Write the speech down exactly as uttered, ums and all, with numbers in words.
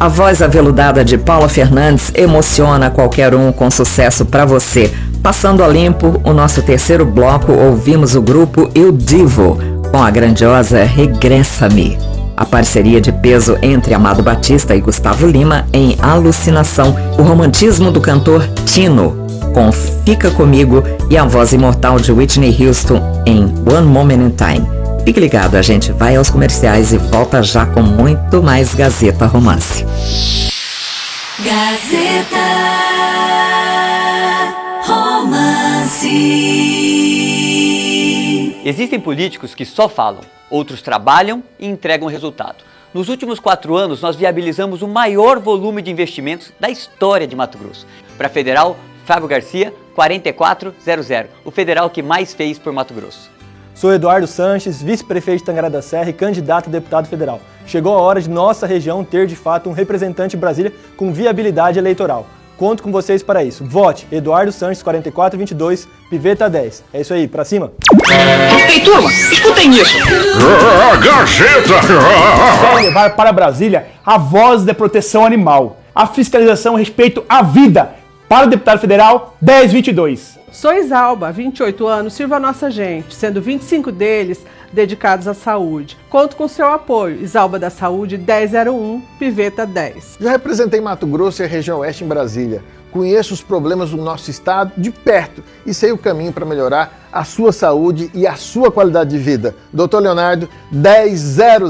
A voz aveludada de Paula Fernandes emociona qualquer um com sucesso pra você. Passando a limpo, o nosso terceiro bloco, ouvimos o grupo Eu Divo, com a grandiosa Regressa-me. A parceria de peso entre Amado Batista e Gustavo Lima em Alucinação, o romantismo do cantor Tino, com Fica Comigo, e a voz imortal de Whitney Houston em One Moment in Time. Fique ligado, a gente vai aos comerciais e volta já com muito mais Gazeta Romance. Gazeta Romance. Existem políticos que só falam, outros trabalham e entregam resultado. Nos últimos quatro anos, nós viabilizamos o maior volume de investimentos da história de Mato Grosso. Para Federal, Fábio Garcia, quarenta e quatro zero zero, o federal que mais fez por Mato Grosso. Sou Eduardo Sanches, vice-prefeito de Tangará da Serra e candidato a deputado federal. Chegou a hora de nossa região ter, de fato, um representante de Brasília com viabilidade eleitoral. Conto com vocês para isso. Vote Eduardo Sanches, quarenta e quatro vinte e dois, Piveta dez. É isso aí, pra cima. Ei, turma, escutem isso. Gazeta! Quer levar para Brasília a voz da proteção animal, a fiscalização a respeito à vida. Para o deputado federal, dez vinte e dois. Sou Isalba, vinte e oito anos, sirvo a nossa gente, sendo vinte e cinco deles dedicados à saúde. Conto com seu apoio. Isalba da Saúde, dez zero um, Piveta dez. Já representei Mato Grosso e a região oeste em Brasília. Conheço os problemas do nosso estado de perto e sei o caminho para melhorar a sua saúde e a sua qualidade de vida. doutor Leonardo, dez zero zero.